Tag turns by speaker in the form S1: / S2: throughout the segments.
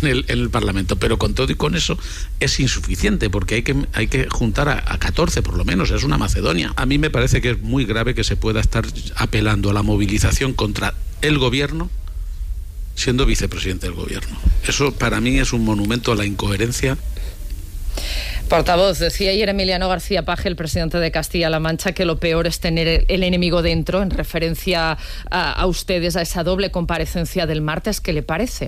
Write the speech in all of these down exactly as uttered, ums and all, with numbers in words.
S1: en el, en el Parlamento, pero con todo y con eso es insuficiente, porque hay que, hay que juntar a, a catorce por lo menos, es una Macedonia. A mí me parece que es muy grave que se pueda estar apelando a la movilización contra el gobierno siendo vicepresidente del gobierno. Eso para mí es un monumento a la incoherencia.
S2: Portavoz, decía ayer Emiliano García Paje, el presidente de Castilla-La Mancha, que lo peor es tener el enemigo dentro, en referencia a, a ustedes, a esa doble comparecencia del martes. ¿Qué le parece?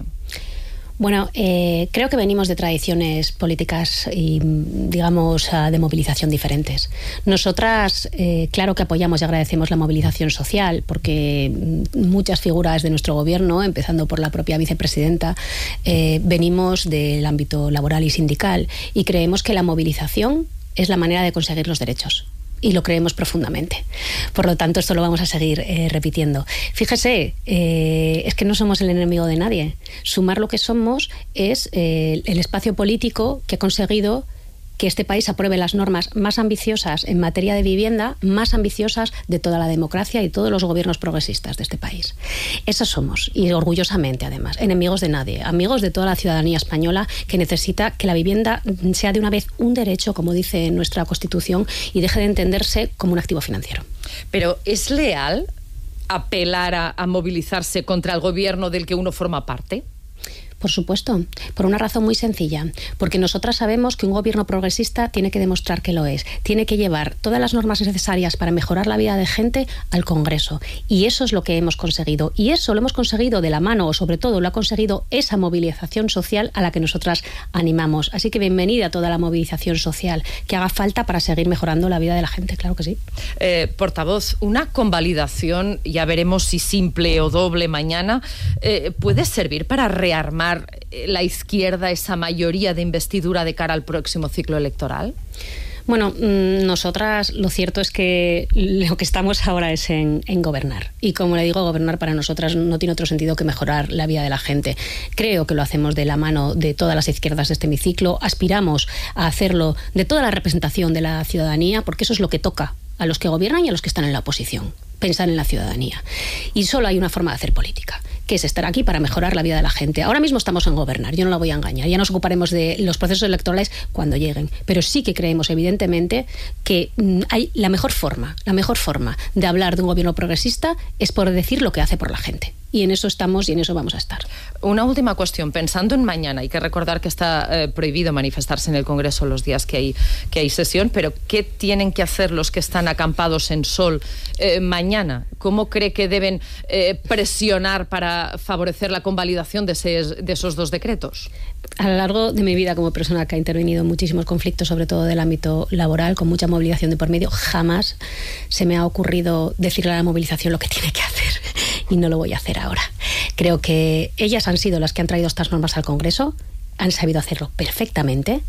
S3: Bueno, eh, creo que venimos de tradiciones políticas y, digamos, de movilización diferentes. Nosotras, eh, claro que apoyamos y agradecemos la movilización social, porque muchas figuras de nuestro gobierno, empezando por la propia vicepresidenta, eh, venimos del ámbito laboral y sindical, y creemos que la movilización es la manera de conseguir los derechos. Y lo creemos profundamente. Por lo tanto, esto lo vamos a seguir eh, repitiendo. Fíjese, eh, es que no somos el enemigo de nadie. Sumar lo que somos es eh, el espacio político que ha conseguido que este país apruebe las normas más ambiciosas en materia de vivienda, más ambiciosas de toda la democracia y todos los gobiernos progresistas de este país. Esos somos, y orgullosamente además, enemigos de nadie, amigos de toda la ciudadanía española que necesita que la vivienda sea de una vez un derecho, como dice nuestra Constitución, y deje de entenderse como un activo financiero.
S2: Pero ¿es leal apelar a, a movilizarse contra el gobierno del que uno forma parte?
S3: Por supuesto, por una razón muy sencilla, porque nosotras sabemos que un gobierno progresista tiene que demostrar que lo es, tiene que llevar todas las normas necesarias para mejorar la vida de gente al Congreso, y eso es lo que hemos conseguido, y eso lo hemos conseguido de la mano, o sobre todo lo ha conseguido esa movilización social a la que nosotras animamos. Así que bienvenida a toda la movilización social que haga falta para seguir mejorando la vida de la gente, claro que sí.
S2: Eh, portavoz, una convalidación, ya veremos si simple o doble mañana, eh, ¿puede servir para rearmar la izquierda esa mayoría de investidura de cara al próximo ciclo electoral?
S3: Bueno, nosotras lo cierto es que lo que estamos ahora es en, en gobernar. Y como le digo, gobernar para nosotras no tiene otro sentido que mejorar la vida de la gente. Creo que lo hacemos de la mano de todas las izquierdas de este hemiciclo. Aspiramos a hacerlo de toda la representación de la ciudadanía, porque eso es lo que toca a los que gobiernan y a los que están en la oposición. Pensar en la ciudadanía. Y solo hay una forma de hacer política, que es estar aquí para mejorar la vida de la gente. Ahora mismo estamos en gobernar, yo no la voy a engañar, ya nos ocuparemos de los procesos electorales cuando lleguen, pero sí que creemos evidentemente que mm, hay la mejor forma, la mejor forma de hablar de un gobierno progresista es por decir lo que hace por la gente. Y en eso estamos y en eso vamos a estar.
S2: Una última cuestión. Pensando en mañana, hay que recordar que está eh, prohibido manifestarse en el Congreso los días que hay, que hay sesión, pero ¿qué tienen que hacer los que están acampados en sol eh, mañana? ¿Cómo cree que deben eh, presionar para favorecer la convalidación de, ese, de esos dos decretos?
S3: A lo largo de mi vida como persona que ha intervenido en muchísimos conflictos, sobre todo del ámbito laboral, con mucha movilización de por medio, jamás se me ha ocurrido decirle a la movilización lo que tiene que hacer, y no lo voy a hacer ahora. Creo que ellas han sido las que han traído estas normas al Congreso, han sabido hacerlo perfectamente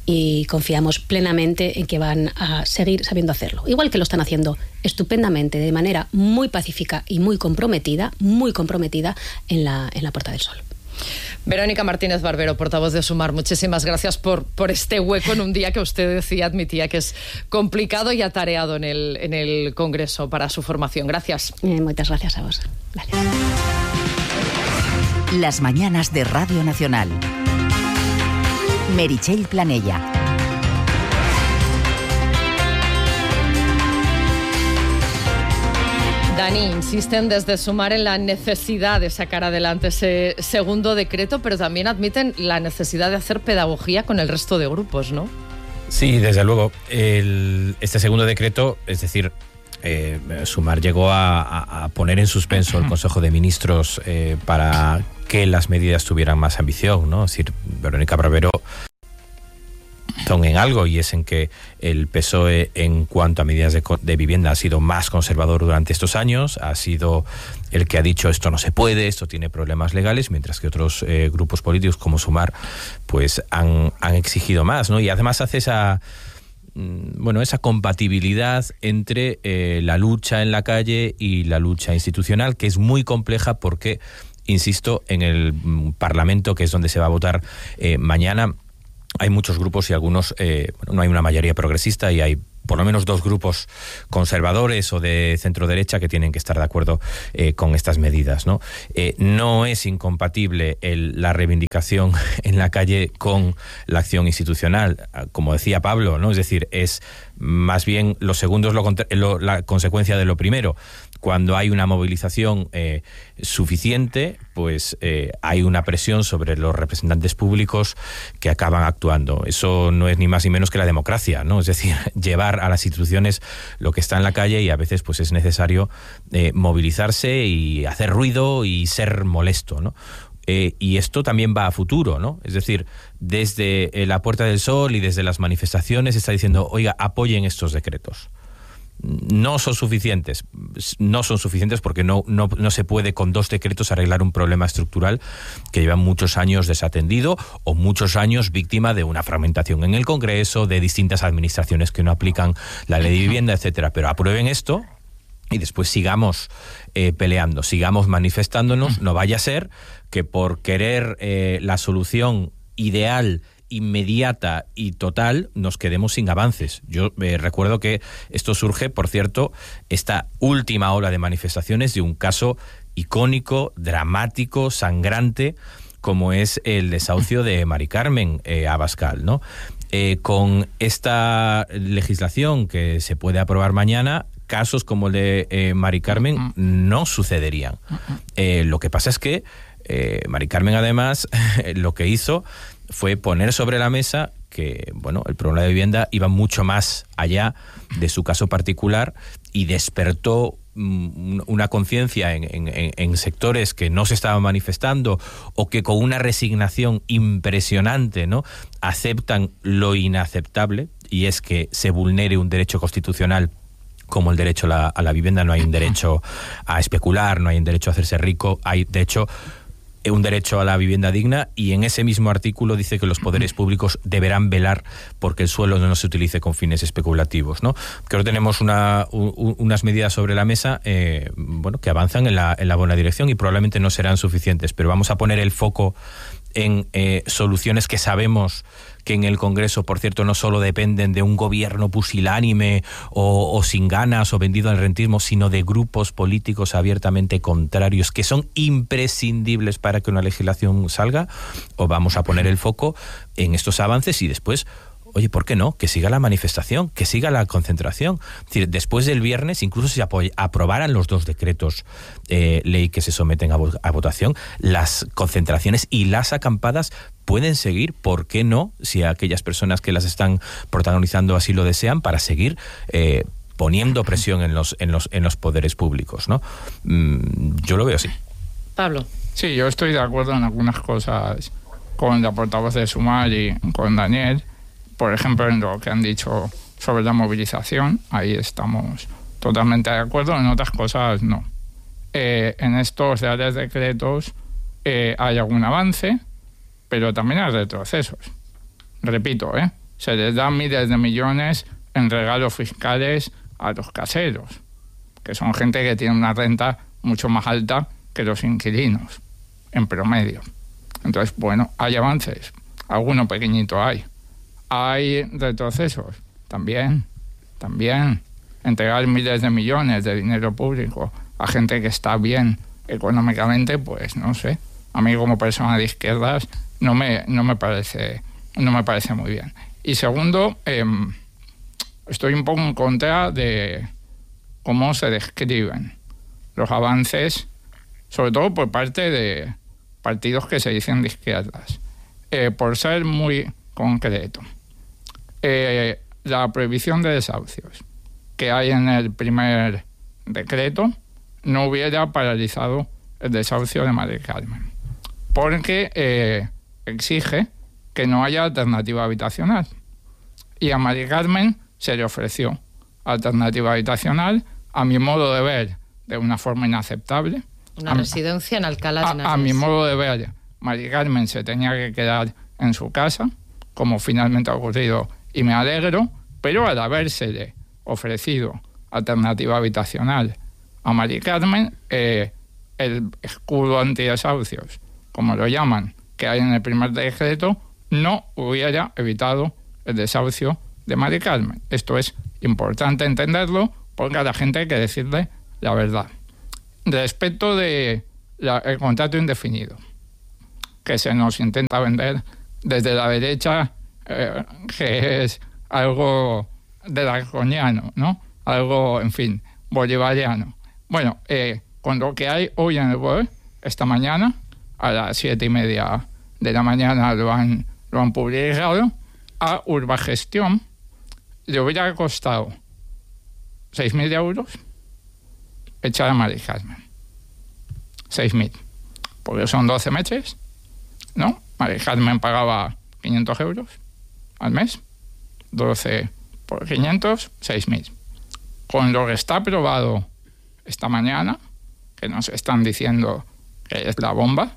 S3: y confiamos plenamente en que van a seguir sabiendo hacerlo. Igual que lo están haciendo estupendamente, de manera muy pacífica y muy comprometida, muy comprometida en la, en la Puerta del Sol.
S2: Verónica Martínez Barbero, portavoz de Sumar, muchísimas gracias por, por este hueco en un día que usted decía, admitía que es complicado y atareado en el, en el Congreso para su formación. Gracias.
S3: Eh, muchas gracias a vos. Gracias.
S4: Las mañanas de Radio Nacional. Meritxell Planella.
S2: Dani, insisten desde Sumar en la necesidad de sacar adelante ese segundo decreto, pero también admiten la necesidad de hacer pedagogía con el resto de grupos, ¿no?
S5: Sí, desde luego. El, este segundo decreto, es decir, eh, Sumar llegó a, a, a poner en suspenso el Consejo de Ministros eh, para que las medidas tuvieran más ambición, ¿no? Es decir, Verónica Barbero en algo, y es en que el P S O E en cuanto a medidas de, de vivienda ha sido más conservador durante estos años, ha sido el que ha dicho esto no se puede, esto tiene problemas legales, mientras que otros eh, grupos políticos como Sumar pues han, han exigido más, ¿no? Y además hace esa bueno, esa compatibilidad entre eh, la lucha en la calle y la lucha institucional, que es muy compleja porque, insisto, en el Parlamento, que es donde se va a votar eh, mañana, hay muchos grupos y algunos, eh, bueno, no hay una mayoría progresista y hay por lo menos dos grupos conservadores o de centro derecha que tienen que estar de acuerdo eh, con estas medidas, ¿no? Eh, no es incompatible el, la reivindicación en la calle con la acción institucional, como decía Pablo, ¿no? Es decir, es más bien lo segundo es lo, lo, la consecuencia de lo primero. Cuando hay una movilización eh, suficiente, pues eh, hay una presión sobre los representantes públicos que acaban actuando. Eso no es ni más ni menos que la democracia, ¿no? Es decir, llevar a las instituciones lo que está en la calle, y a veces pues es necesario eh, movilizarse y hacer ruido y ser molesto, ¿no? Eh, y esto también va a futuro, ¿no? Es decir, desde eh, la Puerta del Sol y desde las manifestaciones está diciendo, oiga, apoyen estos decretos. No son suficientes, no son suficientes porque no, no, no se puede con dos decretos arreglar un problema estructural que lleva muchos años desatendido o muchos años víctima de una fragmentación en el Congreso, de distintas administraciones que no aplican la ley de vivienda, etcétera. Pero aprueben esto y después sigamos eh, peleando, sigamos manifestándonos. No vaya a ser que por querer eh, la solución ideal, inmediata y total, nos quedemos sin avances. Yo eh, recuerdo que esto surge, por cierto, esta última ola de manifestaciones de un caso icónico, dramático, sangrante, como es el desahucio de Mari Carmen eh, Abascal, ¿no? Eh, con esta legislación que se puede aprobar mañana, casos como el de eh, Mari Carmen no sucederían. Eh, lo que pasa es que eh, Mari Carmen, además, lo que hizo fue poner sobre la mesa que, bueno, el problema de vivienda iba mucho más allá de su caso particular y despertó mm, una conciencia en, en, en sectores que no se estaban manifestando o que con una resignación impresionante, ¿no?, aceptan lo inaceptable, y es que se vulnere un derecho constitucional como el derecho a la, a la vivienda. No hay un derecho a especular, no hay un derecho a hacerse rico, hay, de hecho, un derecho a la vivienda digna, y en ese mismo artículo dice que los poderes públicos deberán velar porque el suelo no se utilice con fines especulativos, ¿no? Creo que tenemos una, un, unas medidas sobre la mesa eh, bueno, que avanzan en la, en la buena dirección y probablemente no serán suficientes, pero vamos a poner el foco en eh, soluciones que sabemos que en el Congreso, por cierto, no solo dependen de un gobierno pusilánime o, o sin ganas o vendido al rentismo, sino de grupos políticos abiertamente contrarios que son imprescindibles para que una legislación salga. O vamos a poner el foco en estos avances y después, oye, ¿por qué no? Que siga la manifestación, que siga la concentración. Es decir, después del viernes, incluso si aprobaran los dos decretos eh, ley que se someten a, a votación, las concentraciones y las acampadas pueden seguir, ¿por qué no? Si aquellas personas que las están protagonizando así lo desean, para seguir eh, poniendo presión en los, en los, en los poderes públicos, ¿no? Mm, yo lo veo así.
S2: Pablo.
S6: Sí, yo estoy de acuerdo en algunas cosas con la portavoz de Sumar y con Daniel. Por ejemplo, en lo que han dicho sobre la movilización, ahí estamos totalmente de acuerdo. En otras cosas, no. Eh, en estos reales decretos eh, hay algún avance, pero también hay retrocesos. Repito, ¿eh? se les da miles de millones en regalos fiscales a los caseros, que son gente que tiene una renta mucho más alta que los inquilinos, en promedio. Entonces, bueno, hay avances. Alguno pequeñito hay. Hay retrocesos, también, también. Entregar miles de millones de dinero público a gente que está bien económicamente, pues no sé. A mí, como persona de izquierdas, no me, no me parece, no me parece muy bien. Y segundo, eh, estoy un poco en contra de cómo se describen los avances, sobre todo por parte de partidos que se dicen de izquierdas. Eh, por ser muy concreto, eh, la prohibición de desahucios que hay en el primer decreto no hubiera paralizado el desahucio de Mari Carmen, porque eh, exige que no haya alternativa habitacional. Y a Mari Carmen se le ofreció alternativa habitacional, a mi modo de ver, de una forma inaceptable.
S2: Una a, residencia en Alcalá de Henares.
S6: A, a mi modo de ver, Mari Carmen se tenía que quedar en su casa, como finalmente ha ocurrido, y me alegro, pero al habérsele ofrecido alternativa habitacional a Mari Carmen, eh, el escudo antidesahucios, como lo llaman, que hay en el primer decreto, no hubiera evitado el desahucio de Mari Carmen. Esto es importante entenderlo porque a la gente hay que decirle la verdad. Respecto del contrato indefinido, que se nos intenta vender desde la derecha, eh, que es algo draconiano, ¿no? Algo, en fin, bolivariano. Bueno, eh, con lo que hay hoy en el B O E, esta mañana, a las siete y media de la mañana lo han, lo han publicado, a Urbagestión le hubiera costado seis mil euros echar a Mari Carmen. seis mil. Porque son doce meses, ¿no? Mari Carmen pagaba quinientos euros al mes. doce por quinientos, seis mil. Con lo que está aprobado esta mañana, que nos están diciendo que es la bomba,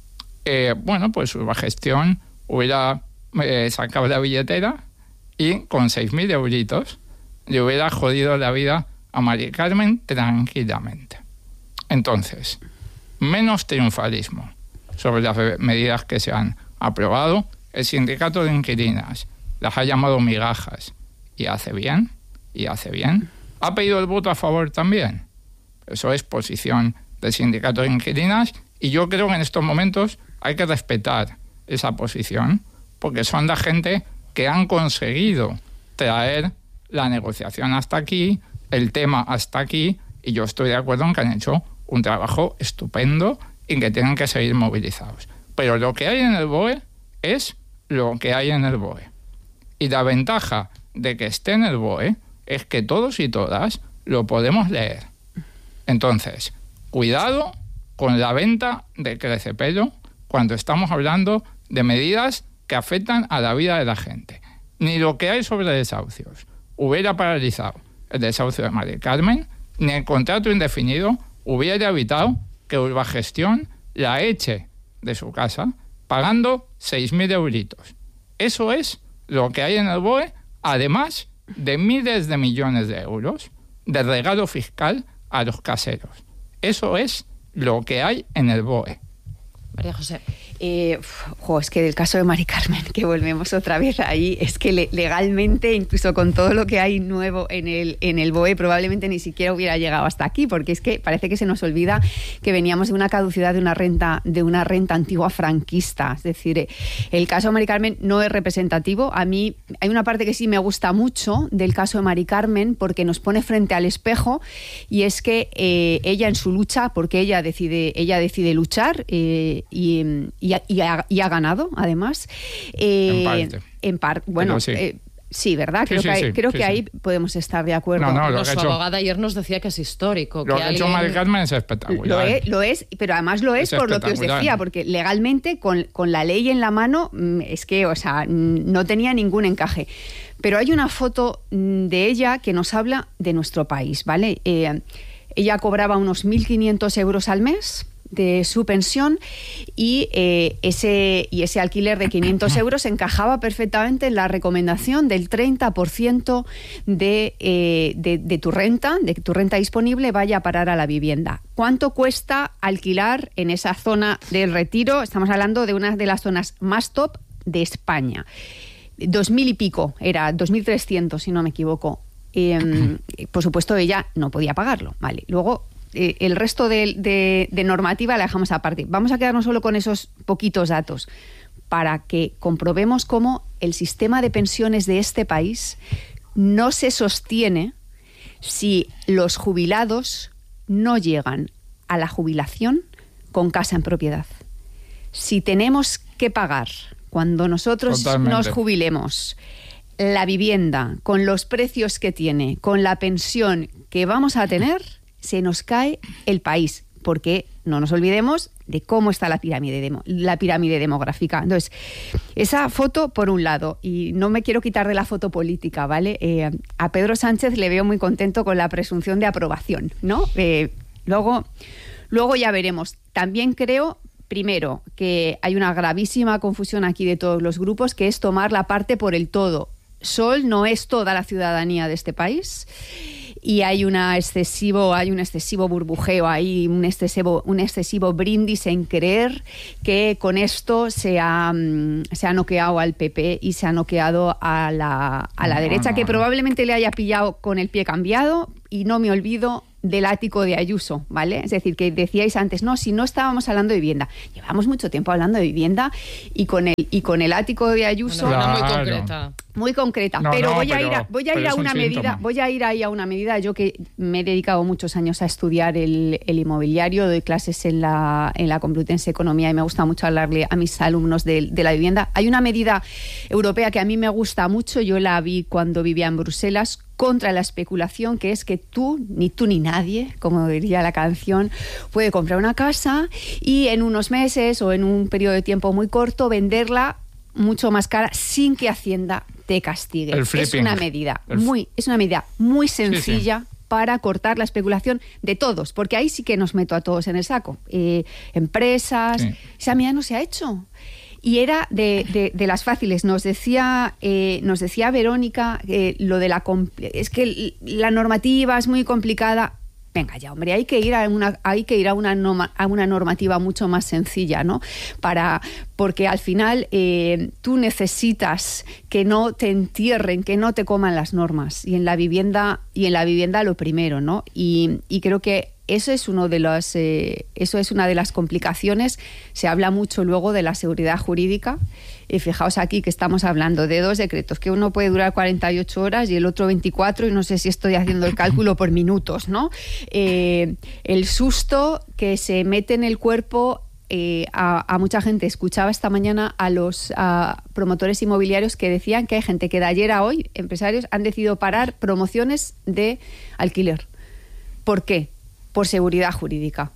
S6: eh, bueno, pues Urbagestión hubiera eh, sacado la billetera y con seis mil euritos le hubiera jodido la vida a Mari Carmen tranquilamente. Entonces, menos triunfalismo sobre las medidas que se han aprobado. El sindicato de inquilinas las ha llamado migajas y hace bien, y hace bien. Ha pedido el voto a favor también. Eso es posición del sindicato de inquilinas y yo creo que en estos momentos hay que respetar esa posición porque son la gente que han conseguido traer la negociación hasta aquí, el tema hasta aquí, y yo estoy de acuerdo en que han hecho un trabajo estupendo y que tienen que seguir movilizados. Pero lo que hay en el B O E es lo que hay en el B O E. Y la ventaja de que esté en el B O E es que todos y todas lo podemos leer. Entonces, cuidado con la venta de crecepello cuando estamos hablando de medidas que afectan a la vida de la gente. Ni lo que hay sobre desahucios hubiera paralizado el desahucio de Mari Carmen, ni el contrato indefinido hubiera evitado que Urbagestión la eche de su casa pagando seis mil euritos. Eso es lo que hay en el B O E, además de miles de millones de euros de regalo fiscal a los caseros. Eso es lo que hay en el B O E.
S2: María José.
S7: Eh, jo, es que del caso de Mari Carmen, que volvemos otra vez ahí, es que le, legalmente, incluso con todo lo que hay nuevo en el, en el B O E, probablemente ni siquiera hubiera llegado hasta aquí, porque es que parece que se nos olvida que veníamos de una caducidad de una renta, de una renta antigua franquista. Es decir, el caso de Mari Carmen no es representativo. A mí hay una parte que sí me gusta mucho del caso de Mari Carmen, porque nos pone frente al espejo, y es que eh, ella en su lucha, porque ella decide, ella decide luchar, eh, y, y, y, ha, y ha ganado, además. Eh, en parte. En par, bueno, sí. Eh, sí, ¿verdad? Creo sí, sí, que, hay, creo sí, que sí. ahí podemos estar de acuerdo.
S2: No, no, lo no, su hecho, abogada ayer nos decía que es histórico.
S6: Lo
S2: que
S6: que ha
S2: alguien...
S6: hecho Mari Carmen es espectacular.
S7: Lo es, lo es, pero además lo es, es por lo que os decía, porque legalmente, con, con la ley en la mano, es que, o sea, no tenía ningún encaje. Pero hay una foto de ella que nos habla de nuestro país, ¿vale? Eh, ella cobraba unos mil quinientos euros al mes de su pensión y, eh, ese, y ese alquiler de quinientos euros encajaba perfectamente en la recomendación del treinta por ciento de, eh, de, de tu renta, de que tu renta disponible vaya a parar a la vivienda. ¿Cuánto cuesta alquilar en esa zona del Retiro? Estamos hablando de una de las zonas más top de España. Dos mil y pico, era dos mil trescientos si no me equivoco. Eh, por supuesto ella no podía pagarlo, ¿vale? Luego eh, el resto de, de, de normativa la dejamos aparte. Vamos a quedarnos solo con esos poquitos datos para que comprobemos cómo el sistema de pensiones de este país no se sostiene si los jubilados no llegan a la jubilación con casa en propiedad. Si tenemos que pagar cuando nosotros Totalmente. nos jubilemos la vivienda con los precios que tiene, con la pensión que vamos a tener, se nos cae el país, porque no nos olvidemos de cómo está la pirámide, demo, la pirámide demográfica. Entonces, esa foto por un lado, y no me quiero quitar de la foto política, ¿vale? Eh, a Pedro Sánchez le veo muy contento con la presunción de aprobación, ¿no? Eh, luego, luego ya veremos. También creo... Primero, que hay una gravísima confusión aquí de todos los grupos, que es tomar la parte por el todo. Sol no es toda la ciudadanía de este país y hay una excesivo, hay un excesivo burbujeo, hay un excesivo, un excesivo brindis en creer que con esto se ha, se ha noqueado al P P y se ha noqueado a la, a la no, derecha, no, que no. probablemente le haya pillado con el pie cambiado, y no me olvido del ático de Ayuso, ¿vale? Es decir, que decíais antes, no, si no estábamos hablando de vivienda. Llevamos mucho tiempo hablando de vivienda y con el, y con el ático de Ayuso...
S2: Bueno, claro. Muy concreta.
S7: Muy concreta,
S6: no,
S7: pero
S6: no,
S7: voy a
S6: pero,
S7: ir a, voy a, ir a una medida,
S6: síntoma.
S7: voy a ir ahí a una medida, yo que me he dedicado muchos años a estudiar el, el inmobiliario, doy clases en la, en la Complutense Economía y me gusta mucho hablarle a mis alumnos de, de la vivienda. Hay una medida europea que a mí me gusta mucho, yo la vi cuando vivía en Bruselas, contra la especulación, que es que tú, ni tú ni nadie, como diría la canción, puede comprar una casa y en unos meses o en un periodo de tiempo muy corto venderla mucho más cara sin que Hacienda te castigue.
S6: El
S7: es una medida muy, es una medida muy sencilla. Sí, sí. Para cortar la especulación de todos, porque ahí sí que nos meto a todos en el saco. Eh, empresas, sí. Esa medida no se ha hecho. Y era de, de, de las fáciles. Nos decía, eh, nos decía Verónica eh, lo de la es que la normativa es muy complicada. Venga ya, hombre, hay que ir a una, hay que ir a una, norma, a una normativa mucho más sencilla, ¿no? Para, porque al final eh, tú necesitas que no te entierren, que no te coman las normas. Y en la vivienda, y en la vivienda lo primero, ¿no? Y, y creo que eso es uno de los, eh, eso es una de las complicaciones. Se habla mucho luego de la seguridad jurídica. Y fijaos aquí que estamos hablando de dos decretos, que uno puede durar cuarenta y ocho horas y el otro veinticuatro, y no sé si estoy haciendo el cálculo por minutos, ¿no? Eh, el susto que se mete en el cuerpo eh, a, a mucha gente. Escuchaba esta mañana a los a promotores inmobiliarios que decían que hay gente que de ayer a hoy, empresarios, han decidido parar promociones de alquiler. ¿Por qué? Por seguridad jurídica.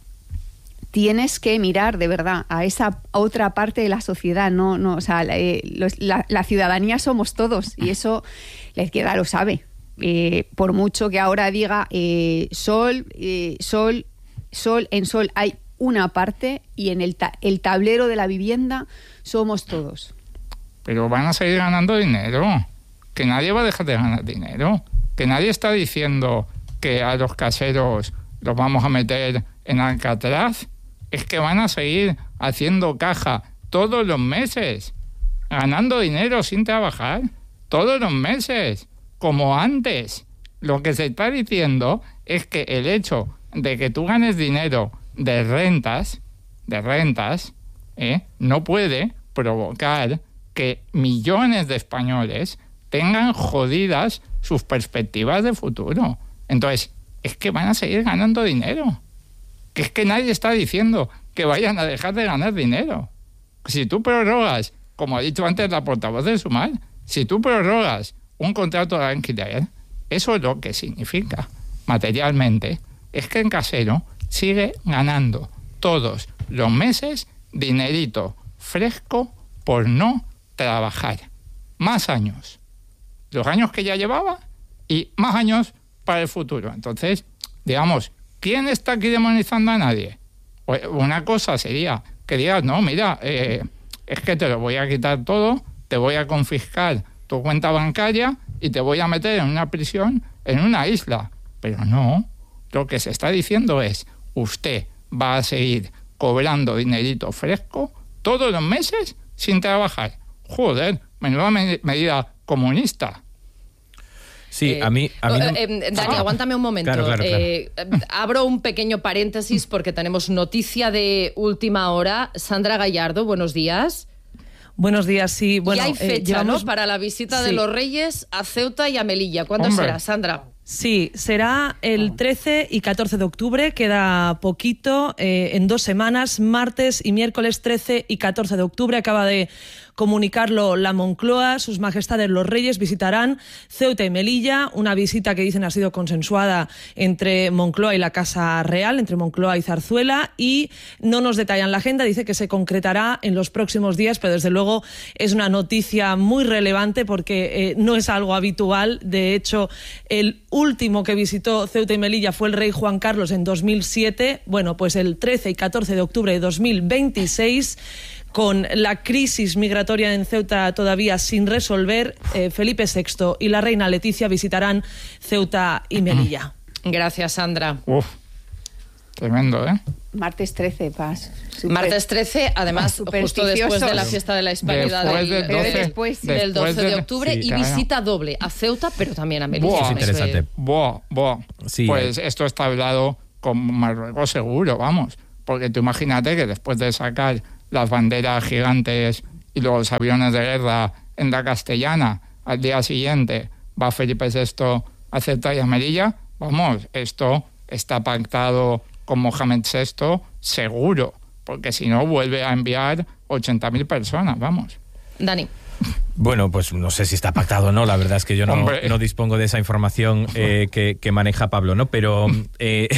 S7: Tienes que mirar de verdad a esa otra parte de la sociedad, no, no, o sea, la, los, la, la ciudadanía somos todos y eso la izquierda lo sabe. Eh, por mucho que ahora diga eh, sol, eh, sol, sol, en sol hay una parte y en el, ta- el tablero de la vivienda somos todos.
S6: Pero van a seguir ganando dinero, que nadie va a dejar de ganar dinero, que nadie está diciendo que a los caseros los vamos a meter en Alcatraz. Es que van a seguir haciendo caja todos los meses, ganando dinero sin trabajar, todos los meses, como antes. Lo que se está diciendo es que el hecho de que tú ganes dinero de rentas, de rentas, ¿eh? no puede provocar que millones de españoles tengan jodidas sus perspectivas de futuro. Entonces, es que van a seguir ganando dinero. Que es que nadie está diciendo que vayan a dejar de ganar dinero. Si tú prorrogas, como ha dicho antes la portavoz de Sumar, si tú prorrogas un contrato de alquiler, eso es lo que significa materialmente, es que el casero sigue ganando todos los meses dinerito fresco por no trabajar. Más años. Los años que ya llevaba y más años para el futuro. Entonces, digamos, ¿quién está aquí demonizando a nadie? Una cosa sería que digas, no, mira, eh, es que te lo voy a quitar todo, te voy a confiscar tu cuenta bancaria y te voy a meter en una prisión en una isla. Pero no, lo que se está diciendo es, usted va a seguir cobrando dinerito fresco todos los meses sin trabajar. Joder, menuda me- medida comunista.
S5: Sí,
S2: Eh,
S5: a mí... A mí no...
S2: eh, Dani,
S5: Ah.
S2: aguántame un momento.
S5: Claro, claro, claro.
S2: Eh, abro un pequeño paréntesis porque tenemos noticia de última hora. Sandra Gallardo, buenos días.
S8: Buenos días, sí. Bueno,
S2: ya hay fecha,
S8: eh, llevamos...
S2: ¿no?, para la visita de
S8: Sí.
S2: los Reyes a Ceuta y a Melilla. ¿Cuándo
S6: Hombre.
S2: será, Sandra?
S8: Sí, será el trece y catorce de octubre, queda poquito, eh, en dos semanas, martes y miércoles trece y catorce de octubre. Acaba de comunicarlo la Moncloa, sus majestades los Reyes visitarán Ceuta y Melilla, una visita que dicen ha sido consensuada entre Moncloa y la Casa Real, entre Moncloa y Zarzuela, y no nos detallan la agenda, dice que se concretará en los próximos días, pero desde luego es una noticia muy relevante porque eh, no es algo habitual. De hecho, el último que visitó Ceuta y Melilla fue el rey Juan Carlos en dos mil siete. Bueno, pues el trece y catorce de octubre de dos mil veintiséis, con la crisis migratoria en Ceuta todavía sin resolver, eh, Felipe sexto y la reina Leticia visitarán Ceuta y Melilla.
S2: Gracias, Sandra.
S6: Uf, tremendo, ¿eh?
S7: Martes trece, Paz. Super,
S2: Martes trece, además, justo después de la fiesta de la Hispanidad
S6: después
S2: del,
S6: del doce,
S2: después,
S6: después
S2: del doce de
S6: de,
S2: octubre
S6: sí,
S2: y
S6: claro.
S2: visita doble a Ceuta, pero también a Melilla.
S5: Buah, es interesante.
S6: Buah, buah.
S5: Sí,
S6: pues
S5: hay...
S6: esto está hablado con Marruecos seguro, vamos. Porque tú imagínate que después de sacar las banderas gigantes y los aviones de guerra en la Castellana, al día siguiente va Felipe sexto a Ceuta y a Melilla, vamos, esto está pactado con Mohamed sexto seguro, porque si no vuelve a enviar ochenta mil personas, vamos.
S2: Dani.
S5: Bueno, pues no sé si está pactado o no, la verdad es que yo no, no dispongo de esa información eh, que, que maneja Pablo, ¿no? Pero eh,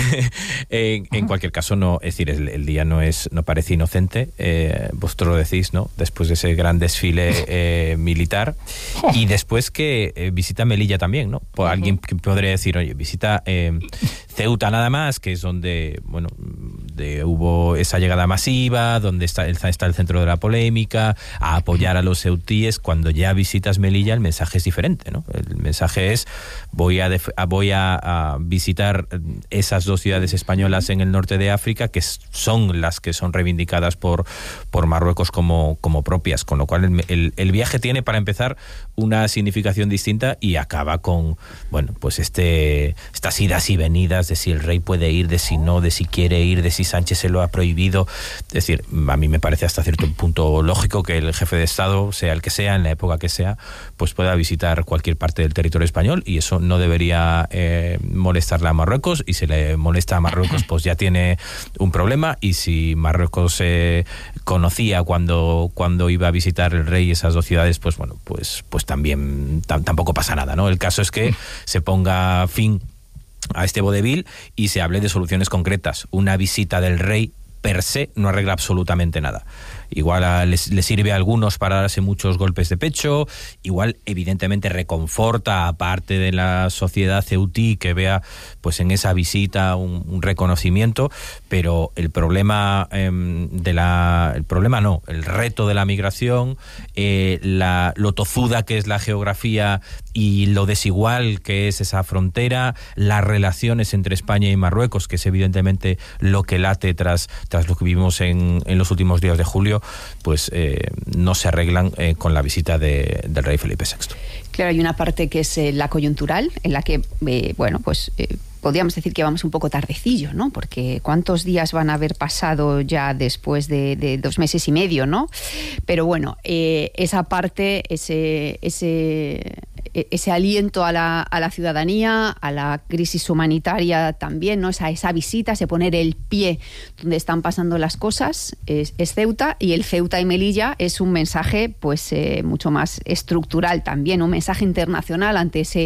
S5: eh, en cualquier caso, no, es decir, el, el día no es no parece inocente, eh, vosotros lo decís, ¿no? Después de ese gran desfile eh, militar y después que eh, visita Melilla también, ¿no? Pues alguien que podría decir, oye, visita eh, Ceuta nada más, que es donde, bueno, de, hubo esa llegada masiva, donde está, está el centro de la polémica, a apoyar a los ceutíes. Cuando ya visitas Melilla, el mensaje es diferente, ¿no? El mensaje es, voy a, def- voy a, a visitar esas dos ciudades españolas en el norte de África, que son las que son reivindicadas por, por Marruecos como, como propias, con lo cual el, el, el viaje tiene, para empezar, una significación distinta y acaba con, bueno, pues este estas idas y venidas de si el rey puede ir, de si no, de si quiere ir, de si Sánchez se lo ha prohibido. Es decir, a mí me parece hasta cierto punto lógico que el jefe de Estado, sea el que sea, en la época que sea, pues pueda visitar cualquier parte del territorio español, y eso no debería eh, molestarle a Marruecos, y si le molesta a Marruecos pues ya tiene un problema, y si Marruecos eh, conocía cuando, cuando iba a visitar el rey esas dos ciudades, pues bueno, pues, pues también t- tampoco pasa nada, ¿no? El caso es que se ponga fin a este vodevil y se hable de soluciones concretas. Una visita del rey per se no arregla absolutamente nada. Igual a, les, les sirve a algunos para darse muchos golpes de pecho, igual evidentemente reconforta a parte de la sociedad ceutí que vea pues en esa visita un, un reconocimiento, pero el problema eh, de la el problema no, el reto de la migración, eh, la, lo tozuda que es la geografía y lo desigual que es esa frontera, las relaciones entre España y Marruecos, que es evidentemente lo que late tras, tras lo que vivimos en, en los últimos días de julio, pues eh, no se arreglan eh, con la visita de, del rey Felipe sexto.
S7: Claro, hay una parte que es eh, la coyuntural, en la que, eh, bueno, pues eh, podríamos decir que vamos un poco tardecillo, ¿no? Porque ¿cuántos días van a haber pasado ya después de, de dos meses y medio, ¿no? Pero bueno, eh, esa parte, ese, ese, ese aliento a la, a la ciudadanía, a la crisis humanitaria también, ¿no? Esa, esa visita, ese poner el pie donde están pasando las cosas, es, es Ceuta, y el Ceuta y Melilla es un mensaje, pues, eh, mucho más estructural también, un mensaje internacional ante ese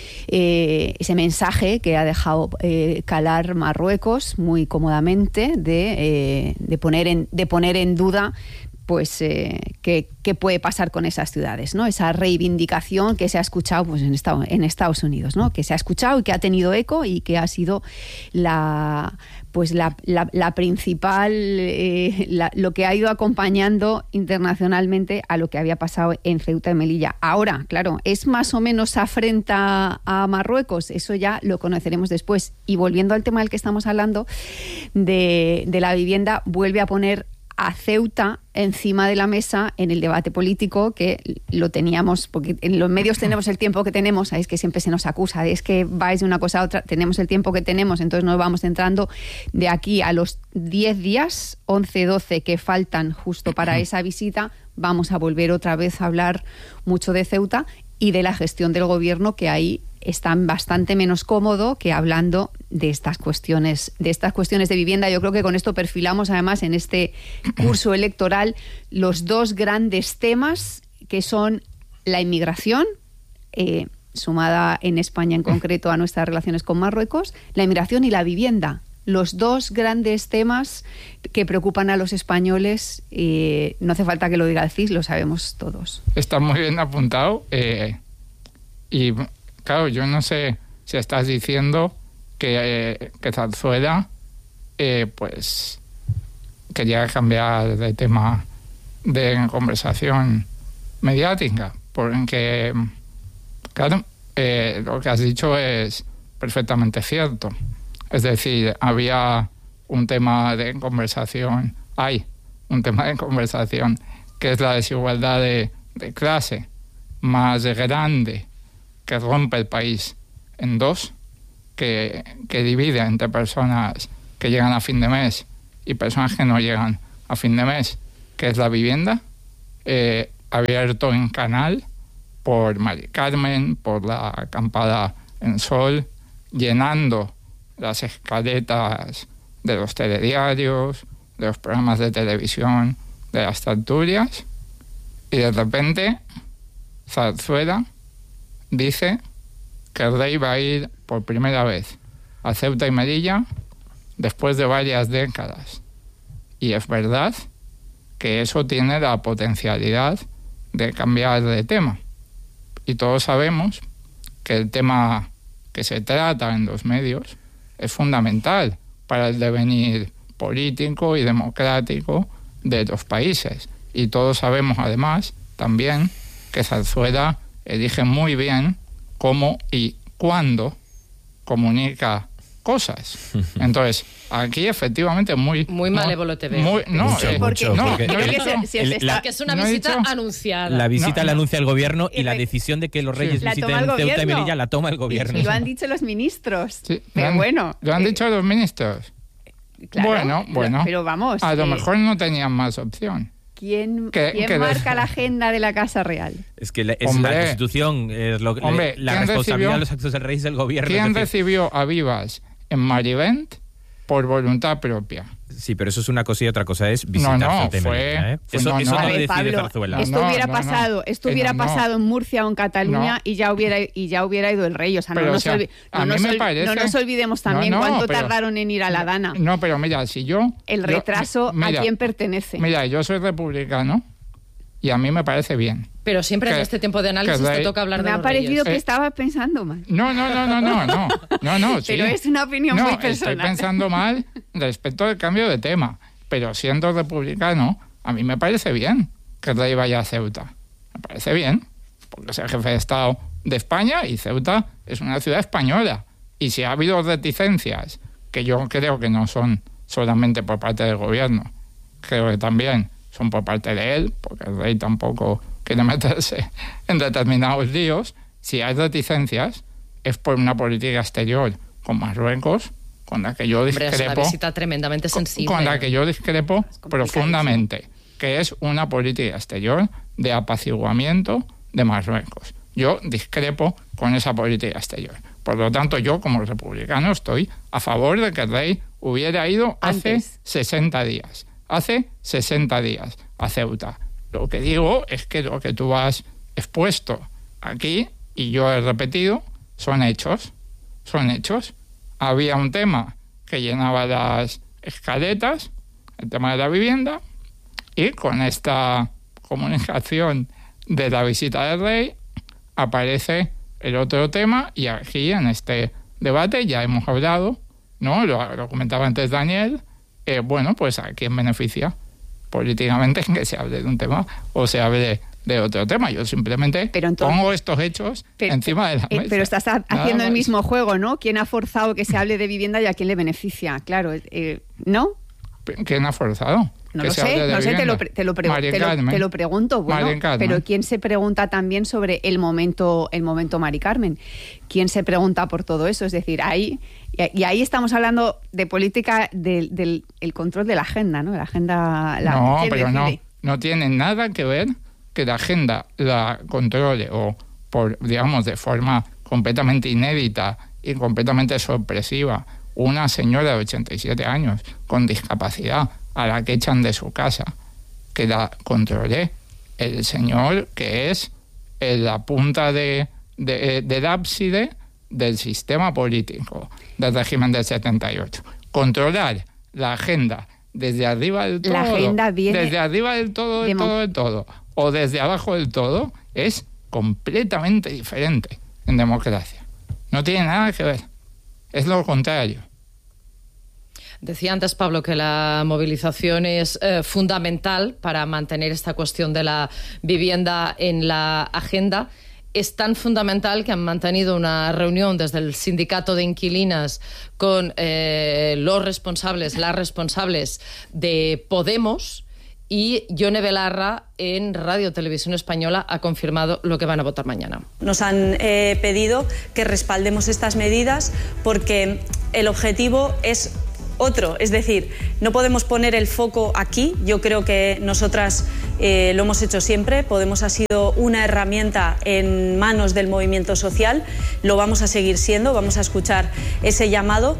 S7: Eh, ese mensaje que ha dejado eh, calar Marruecos muy cómodamente de, eh, de, poner, en, de poner en duda pues eh, qué, qué puede pasar con esas ciudades, ¿no? Esa reivindicación que se ha escuchado pues en, Estados, en Estados Unidos, ¿no? Que se ha escuchado y que ha tenido eco y que ha sido la pues la, la, la principal eh, la, lo que ha ido acompañando internacionalmente a lo que había pasado en Ceuta y Melilla. Ahora, claro, ¿es más o menos afrenta a Marruecos? Eso ya lo conoceremos después. Y volviendo al tema del que estamos hablando, de, de la vivienda, vuelve a poner a Ceuta encima de la mesa en el debate político, que lo teníamos, porque en los medios tenemos el tiempo que tenemos, es que siempre se nos acusa, es que vais de una cosa a otra, tenemos el tiempo que tenemos, entonces nos vamos entrando de aquí a los diez días, once, doce que faltan justo para esa visita, vamos a volver otra vez a hablar mucho de Ceuta y de la gestión del gobierno, que ahí están bastante menos cómodo que hablando de estas cuestiones, de estas cuestiones de vivienda. Yo creo que con esto perfilamos además en este curso electoral los dos grandes temas, que son la inmigración, eh, sumada en España en concreto a nuestras relaciones con Marruecos, la inmigración y la vivienda. Los dos grandes temas que preocupan a los españoles, eh, no hace falta que lo diga el C I S, lo sabemos todos.
S6: Está muy bien apuntado, eh, y claro, yo no sé si estás diciendo que, eh, que Zarzuela eh, pues quería cambiar de tema de conversación mediática, porque claro, eh, lo que has dicho es perfectamente cierto. Es decir, había un tema de conversación, hay un tema de conversación, que es la desigualdad de, de clase más grande, que rompe el país en dos, que, que divide entre personas que llegan a fin de mes y personas que no llegan a fin de mes, que es la vivienda, eh, abierto en canal por Mari Carmen, por la acampada en Sol, llenando las escaletas de los telediarios, de los programas de televisión, de las tertulias, y de repente Zarzuela dice que el rey va a ir por primera vez a Ceuta y Melilla después de varias décadas. Y es verdad que eso tiene la potencialidad de cambiar de tema. Y todos sabemos que el tema que se trata en los medios es fundamental para el devenir político y democrático de los países. Y todos sabemos además también que Zarzuela elige muy bien cómo y cuándo comunica cosas. Entonces, aquí efectivamente muy...
S2: Muy malévolo te veo.
S6: Muy, no,
S5: mucho,
S6: eh,
S5: mucho,
S6: no,
S5: porque
S6: no he
S5: el-
S6: dicho-
S2: Que, si
S5: el-
S2: está-
S5: la-
S2: que es una
S6: no he
S2: visita
S6: dicho-
S2: anunciada.
S5: La visita
S6: No,
S5: la
S6: no.
S5: anuncia el gobierno y
S7: Y
S5: la
S7: re-
S5: decisión de que los reyes
S7: La
S5: visiten
S7: toma el
S5: Ceuta y
S7: gobierno.
S5: Melilla la toma el gobierno.
S7: Y lo han dicho los ministros.
S6: Sí, lo
S7: pero
S6: han-
S7: bueno.
S6: Lo han
S7: eh,
S6: dicho los ministros.
S7: claro,
S6: bueno,
S7: lo-
S6: bueno.
S7: Pero vamos.
S6: A lo
S7: eh,
S6: mejor no tenían más opción.
S7: ¿Quién,
S6: que-
S7: quién
S6: que
S7: marca
S6: les-
S7: la agenda de la Casa Real?
S5: Es que la, es
S6: Hombre.
S5: la Constitución, es lo,
S6: Hombre,
S5: la
S6: ¿quién
S5: responsabilidad
S6: recibió-
S5: de los actos del rey es del gobierno.
S6: ¿Quién
S5: es decir,
S6: recibió a Vivas en Marivent por voluntad propia?
S5: sí, pero eso es una cosa y otra cosa es visitar
S6: No, no,
S5: Ceuta y
S6: fue-
S5: Melilla, ¿eh?
S6: fue-
S5: Eso,
S6: no,
S5: eso
S6: no.
S5: no
S6: A
S5: lo
S7: ver,
S5: decide
S7: Pablo,
S5: Zarzuela.
S7: esto
S6: No,
S7: hubiera
S6: no, no.
S7: pasado, esto
S6: Que
S7: hubiera
S6: no, no.
S7: pasado en Murcia o en Cataluña
S6: No.
S7: y ya hubiera y ya hubiera ido el rey. O sea, no,
S6: Pero,
S7: nos,
S6: o sea,
S7: olvi-
S6: a
S7: no
S6: mí
S7: nos
S6: me
S7: ol-
S6: parece-
S7: no nos olvidemos
S6: No,
S7: también
S6: no,
S7: cuánto
S6: pero-
S7: tardaron en ir a la Dana.
S6: No, pero mira, si yo...
S7: El
S6: yo-
S7: retraso,
S6: mira,
S7: ¿a quién pertenece?
S6: Mira, yo soy republicano y a mí me parece bien.
S2: Pero siempre en
S6: que-
S2: este tiempo de análisis
S6: que
S2: te
S6: rey-
S2: toca hablar
S7: Me
S2: de
S7: ha
S2: los
S7: parecido
S2: reyes.
S7: que
S6: Eh,
S7: estabas pensando mal.
S6: No, no, no, no, no, no, no, no, sí.
S7: Pero es una opinión
S6: no,
S7: muy
S6: estoy
S7: personal.
S6: pensando mal respecto al cambio de tema. Pero siendo republicano, a mí me parece bien que el rey vaya a Ceuta. Me parece bien, porque es el jefe de Estado de España y Ceuta es una ciudad española. Y si ha habido reticencias, que yo creo que no son solamente por parte del gobierno, creo que también son por parte de él, porque el rey tampoco quiere meterse en determinados líos, si hay reticencias es por una política exterior con Marruecos, con la que yo
S2: Hombre, es una
S6: discrepo,
S2: visita tremendamente
S6: con,
S2: sensible.
S6: con la que yo discrepo
S7: complicadísimo.
S6: profundamente, que es una política exterior de apaciguamiento de Marruecos. Yo discrepo con esa política exterior. Por lo tanto, yo como republicano estoy a favor de que el rey hubiera ido hace
S7: Antes.
S6: sesenta días. Hace sesenta días a Ceuta. Lo que digo es que lo que tú has expuesto aquí, y yo he repetido, son hechos. Son hechos. Había un tema que llenaba las escaletas, el tema de la vivienda, y con esta comunicación de la visita del rey aparece el otro tema, y aquí en este debate ya hemos hablado, ¿no? Lo, lo comentaba antes Daniel, eh, bueno, pues a quién beneficia políticamente que se hable de un tema o se hable de otro tema. Yo simplemente
S7: Pero entonces-
S6: pongo estos hechos
S7: Pero,
S6: encima de la
S7: eh,
S6: mesa.
S7: pero estás ha-
S6: Nada
S7: haciendo el
S6: más.
S7: mismo juego, ¿no? ¿Quién ha forzado que se hable de vivienda y a quién le beneficia? Claro, eh, ¿no?
S6: ¿Quién ha forzado?
S7: No
S6: que
S7: lo
S6: se hable
S7: sé,
S6: de
S7: no sé, te lo,
S6: vivienda?
S7: pre- te, lo pre-
S6: Mari
S7: te, lo,
S6: Carmen.
S7: te lo pregunto. Bueno,
S6: Mari Carmen.
S7: pero ¿quién se pregunta también sobre el momento, el momento Mari Carmen? ¿Quién se pregunta por todo eso? Es decir, ahí y, y ahí estamos hablando de política del, del el control de la agenda, ¿no? La agenda. La,
S6: no,
S7: ¿quién
S6: pero no,
S7: decide?
S6: no tiene nada que ver que la agenda la controle o por, digamos, de forma completamente inédita y completamente sorpresiva una señora de ochenta y siete años con discapacidad a la que echan de su casa, que la controle el señor que es en la punta de, de, del ábside del sistema político del régimen del setenta y ocho. Controlar la agenda desde arriba del todo,
S7: La agenda viene
S6: desde arriba del todo, del
S7: de
S6: todo, del todo, o desde abajo del todo, es completamente diferente en democracia. No tiene nada que ver. Es lo contrario.
S2: Decía antes, Pablo, que la movilización es eh, fundamental para mantener esta cuestión de la vivienda en la agenda. es tan fundamental que han mantenido una reunión desde el sindicato de inquilinas con eh, los responsables, las responsables de Podemos, y Yone Belarra en Radio Televisión Española ha confirmado lo que van a votar mañana.
S9: Nos han eh, pedido que respaldemos estas medidas porque el objetivo es otro, es decir, no podemos poner el foco aquí. Yo creo que nosotras eh, lo hemos hecho siempre. Podemos ha sido una herramienta en manos del movimiento social, lo vamos a seguir siendo, vamos a escuchar ese llamado.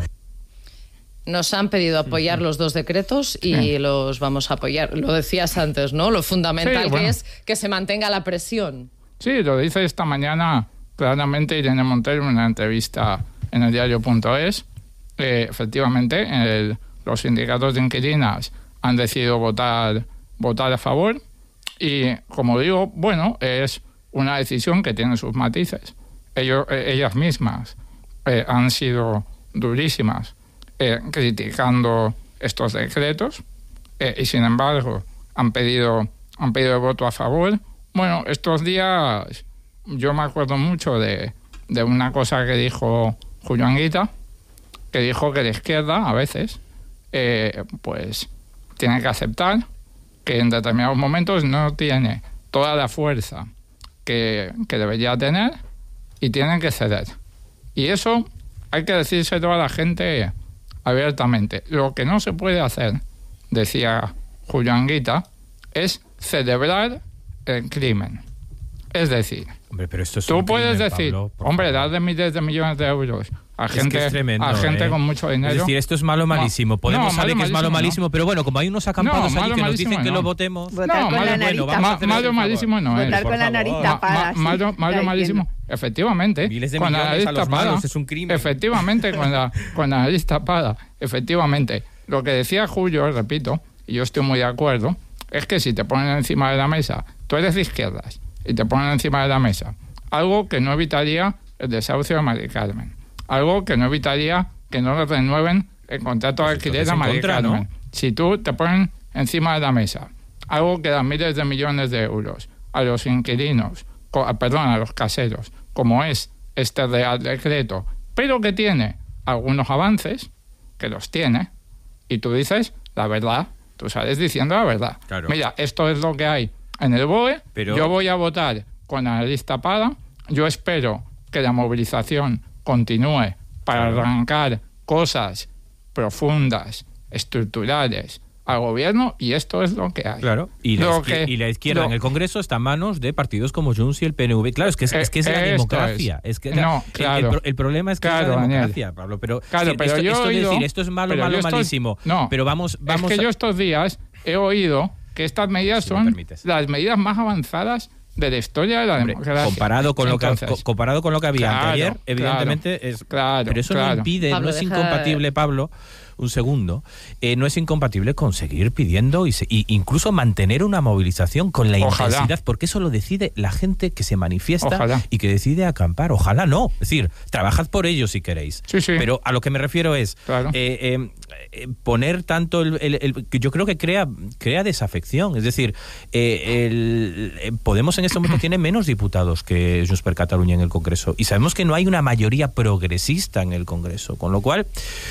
S2: Nos han pedido apoyar los dos decretos y sí. los vamos a apoyar. Lo decías antes, ¿no? Lo fundamental sí, bueno. que es que se mantenga la presión.
S6: Sí, lo dice esta mañana claramente Irene Montero en una entrevista en el diario punto es. Eh, efectivamente, el, los sindicatos de inquilinas han decidido votar, votar a favor y, como digo, bueno, es una decisión que tiene sus matices. Ellos, eh, ellas mismas eh, han sido durísimas Eh, criticando estos decretos eh, y sin embargo han pedido han pedido el voto a favor. Bueno, estos días yo me acuerdo mucho de, de una cosa que dijo Julio Anguita, que dijo que la izquierda a veces eh, pues tiene que aceptar que en determinados momentos no tiene toda la fuerza que, que debería tener y tienen que ceder, y eso hay que decírselo a la gente abiertamente. Lo que no se puede hacer, decía Julio Anguita, es celebrar el crimen. Es decir,
S5: hombre, pero esto es
S6: tú
S5: un
S6: puedes
S5: crimen,
S6: decir,
S5: Pablo,
S6: hombre, darle miles de millones de euros a
S5: es
S6: gente,
S5: que es tremendo,
S6: a gente
S5: ¿eh?
S6: con mucho dinero.
S5: Es decir, esto es malo malísimo. Podemos
S6: no,
S5: saber
S6: malo,
S5: que es malo
S6: malísimo,
S5: malísimo,
S6: no.
S5: pero bueno, como hay unos acampados
S6: No,
S5: allí que
S6: malo,
S5: nos dicen
S6: malísimo,
S5: que
S6: no.
S5: lo votemos.
S7: Votar
S6: No,
S7: con
S6: malo,
S7: la nariz
S5: bueno, vamos a
S7: tapada.
S6: Malo malísimo no es.
S7: Votar con la nariz tapada.
S6: Ma, malo, malo malísimo. Efectivamente.
S5: Miles de
S6: con la
S5: millones
S6: nariz
S5: a los
S6: tapada,
S5: malos, es un crimen.
S6: Efectivamente, con la, con la nariz tapada. Efectivamente. Lo que decía Julio, repito, y yo estoy muy de acuerdo, es que si te ponen encima de la mesa, tú eres de izquierdas, y te ponen encima de la mesa algo que no evitaría el desahucio de Mari Carmen, algo que no evitaría que no le renueven el contrato de alquiler a Mari Carmen. ¿No? Si tú te ponen encima de la mesa algo que da miles de millones de euros a los inquilinos, perdón, a los caseros, como es este Real Decreto, pero que tiene algunos avances, que los tiene, y tú dices la verdad, tú sales diciendo la verdad.
S5: Claro.
S6: Mira, esto es lo que hay en el B O E, pero... yo voy a votar con la nariz tapada, yo espero que la movilización continúe para claro. arrancar cosas profundas, estructurales al gobierno, y esto es lo que hay.
S5: Claro, y la,
S6: lo
S5: izquier-
S6: que,
S5: y la izquierda
S6: lo,
S5: en el Congreso está en manos de partidos como Junts y el P N V. Claro, es que es, es, que es la democracia. Es, es que la,
S6: no, claro.
S5: el, el, el problema es que
S6: claro,
S5: es la democracia,
S6: Daniel.
S5: Pablo. Pero,
S6: claro,
S5: sí,
S6: pero
S5: esto,
S6: yo
S5: esto
S6: he oído,
S5: de decir esto es malo, malo,
S6: estoy,
S5: malísimo.
S6: No,
S5: pero vamos, vamos
S6: es que
S5: a,
S6: yo estos días he oído que estas medidas
S5: si
S6: son las medidas más avanzadas de la historia de la
S5: Hombre,
S6: democracia.
S5: Comparado con,
S6: Entonces,
S5: lo que, comparado con lo que había
S6: claro,
S5: anteayer, evidentemente
S6: claro,
S5: es...
S6: Claro,
S5: pero eso
S6: claro.
S5: no impide,
S2: Pablo,
S5: no es
S2: deja...
S5: incompatible, Pablo, un segundo, eh, no es incompatible con seguir pidiendo y, se, y incluso mantener una movilización con la
S6: Ojalá.
S5: intensidad, porque eso lo decide la gente que se manifiesta
S6: Ojalá.
S5: y que decide acampar. Ojalá no. Es decir, trabajad por ello si queréis.
S6: Sí, sí.
S5: Pero a lo que me refiero es
S6: claro.
S5: eh, eh, eh, poner tanto el, el, el... Yo creo que crea, crea desafección. Es decir, eh, el, eh, Podemos en este momento tiene menos diputados que Junts per Catalunya en el Congreso. Y sabemos que no hay una mayoría progresista en el Congreso. Con lo cual...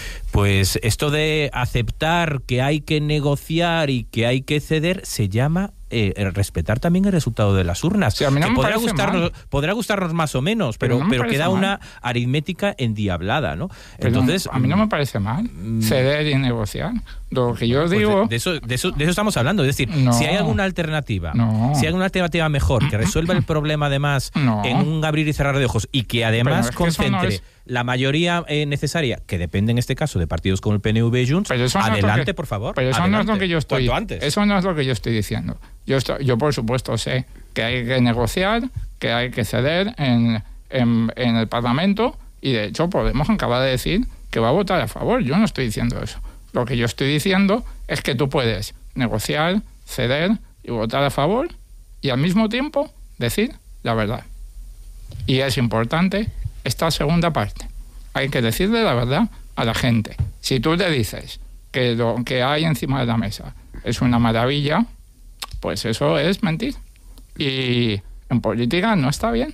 S5: Pues esto de aceptar que hay que negociar y que hay que ceder se llama eh, respetar también el resultado de las urnas.
S6: Sí, a mí no
S5: que
S6: me
S5: podrá,
S6: parece
S5: gustarnos,
S6: mal.
S5: podrá gustarnos más o menos, pero,
S6: Pero no me
S5: pero
S6: parece
S5: queda
S6: mal.
S5: una aritmética endiablada, ¿no?
S6: Pero
S5: Entonces,
S6: a mí no me parece mal ceder y negociar. Lo que yo
S5: pues
S6: digo...
S5: de, de, eso, de, eso, de eso estamos hablando. Es decir,
S6: No.
S5: si hay alguna alternativa,
S6: No.
S5: si hay alguna alternativa mejor que resuelva el problema además
S6: No.
S5: en un abrir y cerrar de ojos y que además
S6: Pero es que eso no
S5: concentre
S6: es-
S5: la mayoría eh, necesaria, que depende en este caso de partidos como el P N V y Junts,
S6: Pero eso no es lo
S5: adelante,
S6: que-
S5: por favor.
S6: Pero eso
S5: adelante,
S6: no es lo que yo estoy...
S5: cuanto antes.
S6: Eso no es lo que yo estoy diciendo. Yo, estoy, yo por supuesto, sé que hay que negociar, que hay que ceder en, en, en el Parlamento, y de hecho Podemos acaba de decir que va a votar a favor. Yo no estoy diciendo eso. Lo que yo estoy diciendo es que tú puedes negociar, ceder y votar a favor, y al mismo tiempo decir la verdad. Y es importante esta segunda parte. Hay que decirle la verdad a la gente. Si tú le dices que lo que hay encima de la mesa es una maravilla, pues eso es mentir. Y en política no está bien.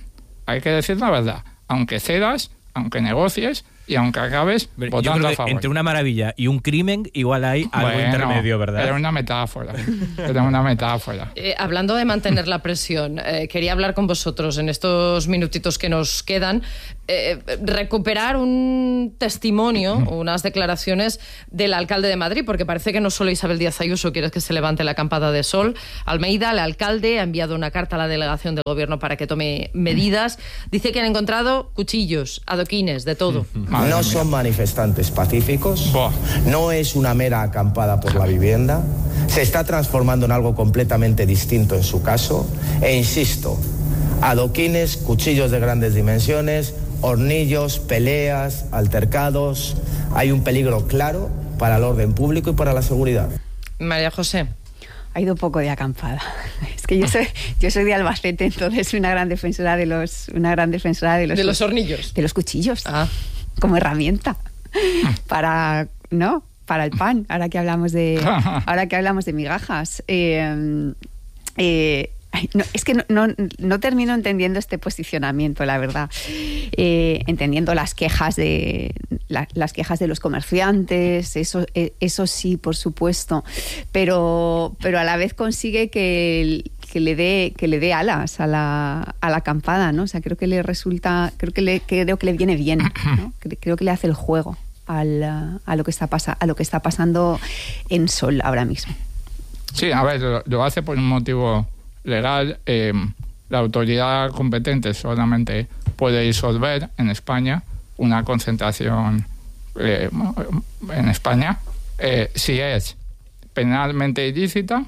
S6: hay que decir la verdad, aunque cedas, aunque negocies y aunque acabes votando a favor.
S5: Entre una maravilla y un crimen igual hay algo bueno, intermedio, ¿verdad?
S6: Era una metáfora, era una metáfora.
S2: Eh, hablando de mantener la presión, eh, quería hablar con vosotros en estos minutitos que nos quedan, eh, recuperar un testimonio, unas declaraciones del alcalde de Madrid, porque parece que no solo Isabel Díaz Ayuso quiere que se levante la acampada de sol. Almeida, el alcalde, ha enviado una carta a la delegación del gobierno para que tome medidas. Dice que han encontrado cuchillos, adoquines, de todo.
S10: No son manifestantes pacíficos, no es una mera acampada por la vivienda, se está transformando en algo completamente distinto en su caso, e insisto, adoquines, cuchillos de grandes dimensiones, hornillos, peleas, altercados, hay un peligro claro para el orden público y para la seguridad.
S2: María José.
S7: Ha ido poco de acampada. Es que yo soy, yo soy de Albacete, entonces una gran defensora de los, una gran defensora de los,
S2: de los hornillos,
S7: de los cuchillos,
S2: ah.
S7: como herramienta para, ¿no? Para el pan. Ahora que hablamos de, ahora que hablamos de migajas. Eh, eh, No, es que no, no, no termino entendiendo este posicionamiento, la verdad. Eh, entendiendo las quejas de la, las quejas de los comerciantes, eso, eso sí, por supuesto, pero, pero a la vez consigue que, que le dé que le dé alas a la, a la acampada, ¿no? O sea, creo que le resulta, creo que le, creo que le viene bien, ¿no? Creo que le hace el juego al, a lo que está pasa, a lo que está pasando en Sol ahora mismo.
S6: Sí, a ver, lo, lo hace por un motivo legal. Eh, la autoridad competente solamente puede disolver en España una concentración eh, en España eh, si es penalmente ilícita,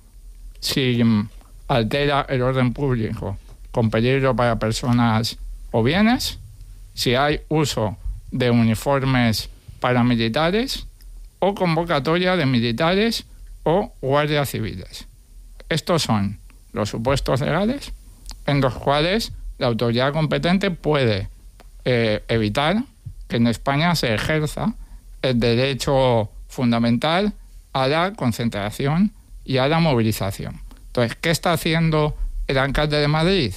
S6: si altera el orden público con peligro para personas o bienes, si hay uso de uniformes paramilitares o convocatoria de militares o guardias civiles. Estos son los supuestos legales en los cuales la autoridad competente puede eh, evitar que en España se ejerza el derecho fundamental a la concentración y a la movilización. Entonces, ¿qué está haciendo el alcalde de Madrid?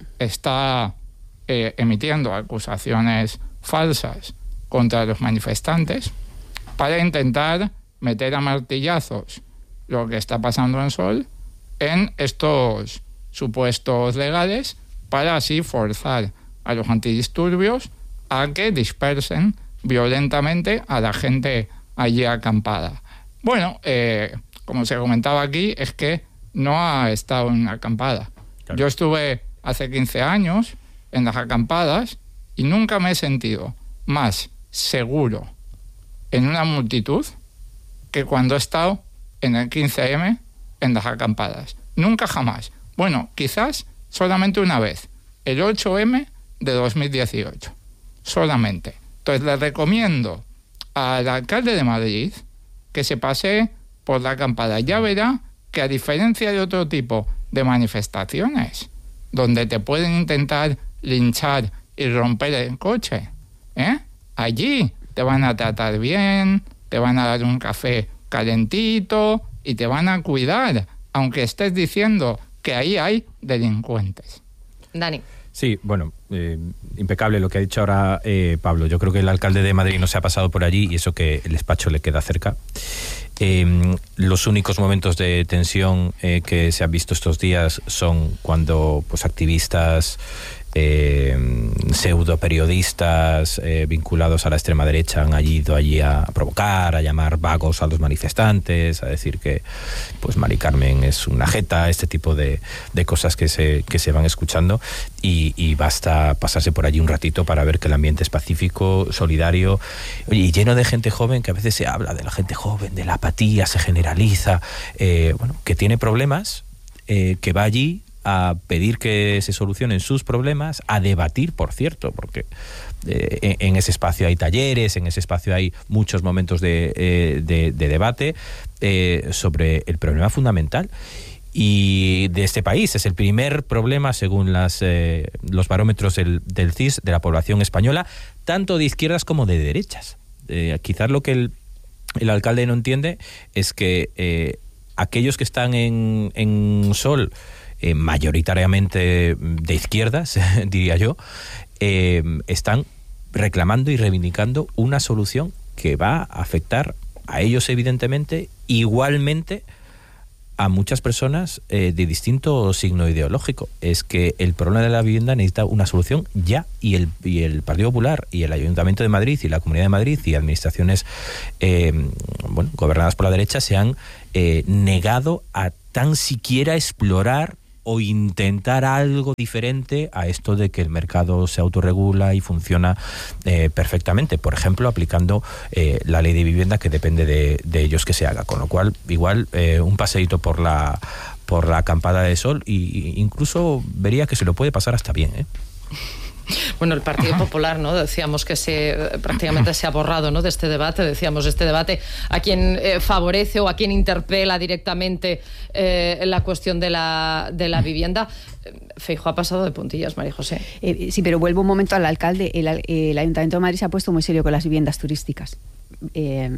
S6: Está eh, emitiendo acusaciones falsas contra los manifestantes para intentar meter a martillazos lo que está pasando en Sol en estos supuestos legales, para así forzar a los antidisturbios a que dispersen violentamente a la gente allí acampada. Bueno, eh, como se comentaba aquí, es que no ha estado en una acampada. Claro. Yo estuve hace quince años en las acampadas y nunca me he sentido más seguro en una multitud que cuando he estado en el quince eme en las acampadas. Nunca jamás. Bueno, quizás solamente una vez, el ocho eme de dos mil dieciocho. Solamente. Entonces le recomiendo al alcalde de Madrid que se pase por la acampada. Ya verá que, a diferencia de otro tipo de manifestaciones, donde te pueden intentar linchar y romper el coche, ¿eh? Allí te van a tratar bien, te van a dar un café calentito y te van a cuidar, aunque estés diciendo que ahí hay delincuentes.
S2: Dani.
S5: Sí, bueno, eh, impecable lo que ha dicho ahora eh, Pablo. Yo creo que el alcalde de Madrid no se ha pasado por allí, y eso que el despacho le queda cerca. Eh, los únicos momentos de tensión eh, que se han visto estos días son cuando pues activistas, eh, pseudo periodistas eh, vinculados a la extrema derecha han ido allí a provocar, a llamar vagos a los manifestantes, a decir que pues Mari Carmen es una jeta, este tipo de, de cosas que se, que se van escuchando, y, y basta pasarse por allí un ratito para ver que el ambiente es pacífico, solidario y lleno de gente joven, que a veces se habla de la gente joven, de la apatía, se generaliza, eh, bueno, que tiene problemas, eh, que va allí a pedir que se solucionen sus problemas, a debatir, por cierto, porque eh, en, en ese espacio hay talleres, en ese espacio hay muchos momentos de, eh, de, de debate eh, sobre el problema fundamental y de este país. Es el primer problema, según las, eh, los barómetros del, del C I S, de la población española, tanto de izquierdas como de derechas. Eh, quizás lo que el, el alcalde no entiende es que eh, aquellos que están en, en Sol eh, mayoritariamente de izquierdas, diría yo, eh, están reclamando y reivindicando una solución que va a afectar a ellos, evidentemente, igualmente a muchas personas eh, de distinto signo ideológico. Es que el problema de la vivienda necesita una solución ya, y el, y el Partido Popular y el Ayuntamiento de Madrid y la Comunidad de Madrid y administraciones eh, bueno, gobernadas por la derecha se han eh, negado a tan siquiera explorar o intentar algo diferente a esto de que el mercado se autorregula y funciona eh, perfectamente, por ejemplo, aplicando eh, la ley de vivienda, que depende de, de ellos que se haga, con lo cual igual eh, un paseíto por la por la acampada de sol, y, y incluso vería que se lo puede pasar hasta bien, ¿eh?
S2: Bueno, el Partido Popular, ¿no? Decíamos que se prácticamente se ha borrado, ¿no?, de este debate. Decíamos, este debate a quien eh, favorece o a quien interpela directamente eh, la cuestión de la, de la vivienda. Feijóo ha pasado de puntillas, María José.
S7: Eh, sí, pero vuelvo un momento al alcalde. El, el Ayuntamiento de Madrid se ha puesto muy serio con las viviendas turísticas. Eh,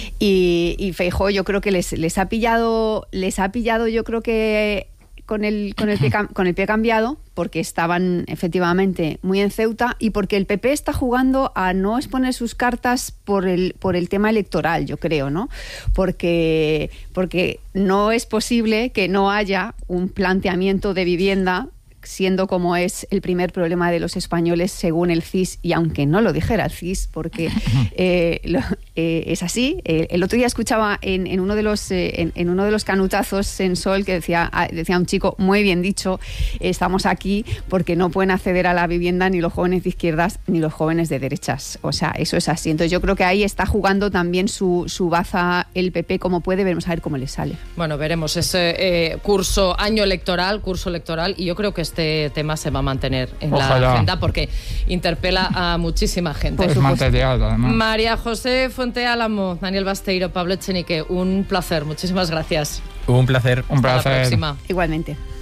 S7: y, y Feijóo yo creo que les, les ha pillado, les ha pillado yo creo que con el, con el pie, con el pie cambiado, porque estaban efectivamente muy en Ceuta, y porque el P P está jugando a no exponer sus cartas por el, por el tema electoral, yo creo, ¿no? Porque, porque no es posible que no haya un planteamiento de vivienda, siendo como es el primer problema de los españoles según el C I S, y aunque no lo dijera el C I S, porque eh, lo, eh, es así. Eh, el otro día escuchaba en, en uno de los eh, en, en uno de los canutazos en Sol que decía decía un chico, muy bien dicho, estamos aquí porque no pueden acceder a la vivienda ni los jóvenes de izquierdas ni los jóvenes de derechas. O sea, eso es así. Entonces yo creo que ahí está jugando también su, su baza el P P como puede. Veremos a ver cómo le sale.
S2: Bueno, veremos ese eh, curso, año electoral, curso electoral, y yo creo que este tema se va a mantener en Ojalá. la agenda, porque interpela a muchísima gente.
S6: Pues material, además.
S2: María José Fuente Álamo, Daniel Basteiro, Pablo Echenique, un placer. Muchísimas gracias.
S5: Un placer.
S6: Un placer.
S2: Hasta la próxima.
S7: Igualmente.